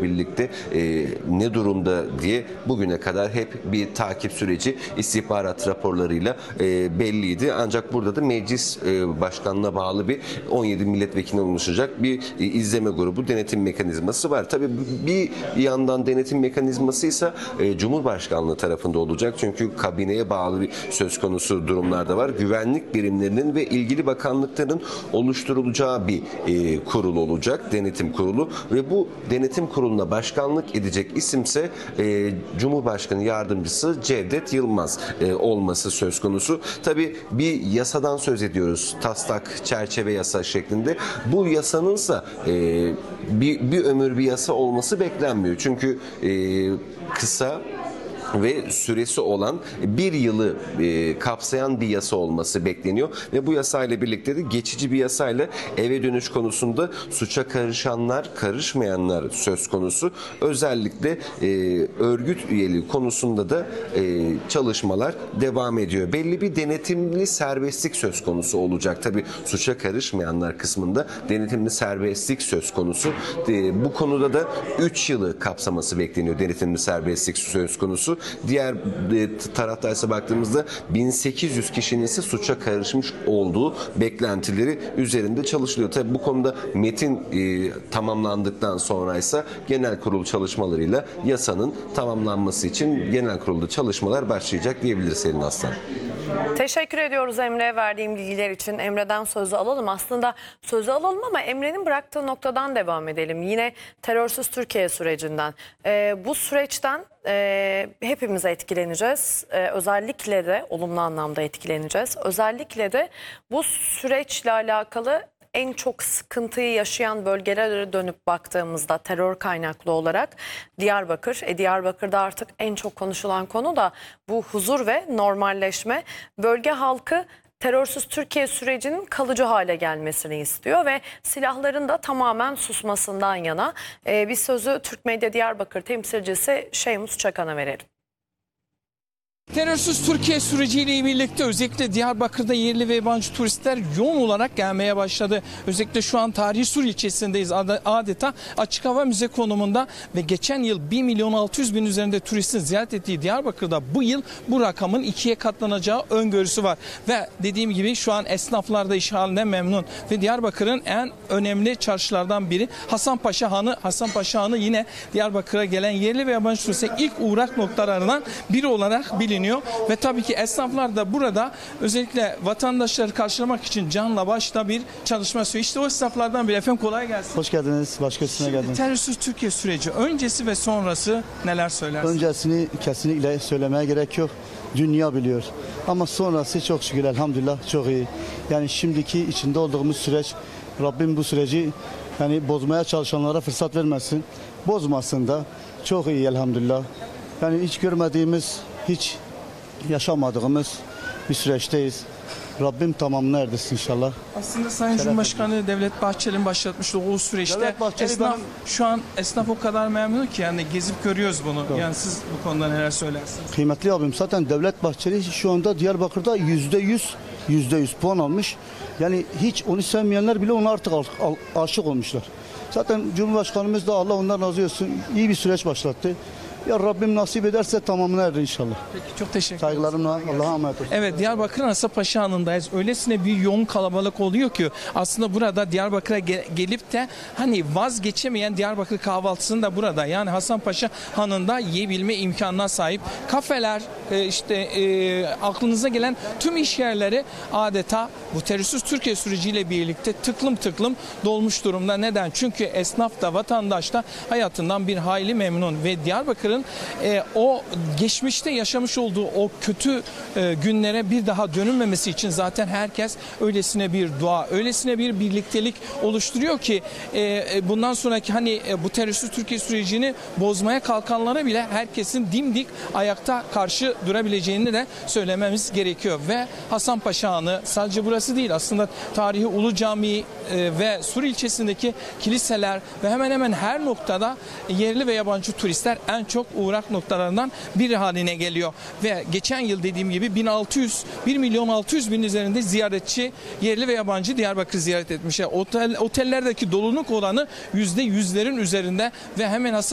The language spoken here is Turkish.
birlikte ne durumda diye bugüne kadar hep bir takip süreci istihbarat raporlarıyla belliydi. Ancak burada da meclis başkanlığına bağlı bir 17 milletvekiline oluşacak bir izleme grubu, denetim mekanizması var. Tabii bir yandan denetim mekanizması ise Cumhurbaşkanlığı tarafında olacak. Çünkü kabineye bağlı bir söz konusu durumlarda var. Güvenlik birimlerinin ve ilgili bakanlıkların oluşturulacağı bir kurul olacak. Denetim kurulu ve bu denetim kuruluna başkanlık edecek isimse Cumhurbaşkanı Yardımcısı Cevdet Yılmaz olması söz konusu. Tabii bir yasadan söz ediyoruz. Taslak çerçeve yasa şeklinde. Bu yasanınsa bir ömür bir yasa olması beklenmiyor. Çünkü kısa ve süresi olan bir yılı kapsayan bir yasa olması bekleniyor ve bu yasayla birlikte de geçici bir yasayla eve dönüş konusunda suça karışanlar, karışmayanlar söz konusu. Özellikle örgüt üyeliği konusunda da çalışmalar devam ediyor. Belli bir denetimli serbestlik söz konusu olacak. Tabii suça karışmayanlar kısmında denetimli serbestlik söz konusu. Bu konuda da 3 yılı kapsaması bekleniyor, denetimli serbestlik söz konusu. Diğer taraftaysa baktığımızda 1800 kişinin ise suça karışmış olduğu beklentileri üzerinde çalışılıyor. Tabii bu konuda metin tamamlandıktan sonra ise genel kurul çalışmalarıyla yasanın tamamlanması için genel kurulda çalışmalar başlayacak diyebiliriz Selin Aslan. Teşekkür ediyoruz Emre verdiğim bilgiler için. Emre'den sözü alalım. Aslında sözü alalım ama Emre'nin bıraktığı noktadan devam edelim. Yine terörsüz Türkiye sürecinden. Bu süreçten hepimiz etkileneceğiz. Özellikle de olumlu anlamda etkileneceğiz. Özellikle de bu süreçle alakalı en çok sıkıntıyı yaşayan bölgelere dönüp baktığımızda terör kaynaklı olarak Diyarbakır. Diyarbakır'da artık en çok konuşulan konu da bu huzur ve normalleşme. Bölge halkı terörsüz Türkiye sürecinin kalıcı hale gelmesini istiyor ve silahların da tamamen susmasından yana. Bir sözü Türk Medya Diyarbakır temsilcisi Şeymus Çakan'a verelim. Terörsüz Türkiye süreciyle birlikte özellikle Diyarbakır'da yerli ve yabancı turistler yoğun olarak gelmeye başladı. Özellikle şu an Tarihi Sur ilçesindeyiz, adeta açık hava müze konumunda ve geçen yıl 1.600.000 üzerinde turistin ziyaret ettiği Diyarbakır'da bu yıl bu rakamın 2'ye katlanacağı öngörüsü var. Ve dediğim gibi şu an esnaflar da iş halinden memnun ve Diyarbakır'ın en önemli çarşılardan biri Hasanpaşa Hanı. Hasanpaşa Hanı yine Diyarbakır'a gelen yerli ve yabancı turistlerin ilk uğrak noktalarından biri olarak biliniyor. Ve tabii ki esnaflar da burada özellikle vatandaşları karşılamak için canla başla bir çalışma sürüyor. İşte o esnaflardan biri. Efendim kolay gelsin. Hoş geldiniz. Başkasına geldiniz. Terörsüz Türkiye süreci öncesi ve sonrası neler söylersiniz? Öncesini kesinlikle söylemeye gerek yok. Dünya biliyor. Ama sonrası çok şükür elhamdülillah çok iyi. Yani şimdiki içinde olduğumuz süreç Rabbim bu süreci yani bozmaya çalışanlara fırsat vermesin. Bozmasın da çok iyi elhamdülillah. Yani hiç görmediğimiz, hiç yaşamadığımız bir süreçteyiz. Rabbim tamamını erdirsin inşallah. Aslında Sayın Cumhurbaşkanı Devlet Bahçeli'nin başlatmıştı o süreçte. Esnaf, şu an esnaf o kadar memnun ki yani gezip görüyoruz bunu. Doğru. Yani siz bu konuda neler söylersiniz? Kıymetli abim zaten Devlet Bahçeli şu anda Diyarbakır'da %100 puan almış. Yani hiç onu sevmeyenler bile ona artık aşık olmuşlar. Zaten Cumhurbaşkanımız da Allah ondan razı olsun iyi bir süreç başlattı. Ya Rabbim nasip ederse tamamını erir inşallah. Peki çok teşekkür ederim. Saygılarımla Allah'a emanet olun. Evet, Diyarbakır'ın Hasanpaşa Hanı'ndayız. Öylesine bir yoğun kalabalık oluyor ki aslında burada Diyarbakır'a gelip de hani vazgeçemeyen Diyarbakır kahvaltısını da burada yani Hasanpaşa Hanı'nda yiyebilme imkanına sahip. Kafeler aklınıza gelen tüm iş yerleri adeta bu terörsüz Türkiye süreciyle birlikte tıklım tıklım dolmuş durumda. Neden? Çünkü esnaf da vatandaş da hayatından bir hayli memnun ve Diyarbakır'ın o geçmişte yaşamış olduğu o kötü günlere bir daha dönülmemesi için zaten herkes öylesine bir dua, öylesine bir birliktelik oluşturuyor ki bundan sonraki hani bu terörsüz Türkiye sürecini bozmaya kalkanlara bile herkesin dimdik ayakta karşı durabileceğini de söylememiz gerekiyor. Ve Hasanpaşa Hanı sadece burası değil, aslında tarihi Ulu Camii ve Sur ilçesindeki kiliseler ve hemen hemen her noktada yerli ve yabancı turistler en çok uğrak noktalarından biri haline geliyor. Ve geçen yıl dediğim gibi 1.600.000 üzerinde ziyaretçi yerli ve yabancı Diyarbakır ziyaret etmişler. Otellerdeki doluluk oranı %100'lerin üzerinde ve hemen